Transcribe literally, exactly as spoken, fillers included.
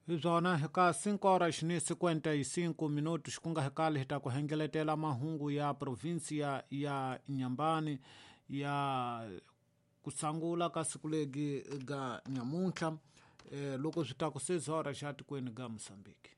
Izona heka cinco horas ni cinquenta e cinco minutos kunga hekali hitakuhengeletela mahungu ya provinsia ya Inhambane ya kusangula ka sikulegi ga nyamuncha e, loko zitaku seis horas jati kweni ga Moçambique.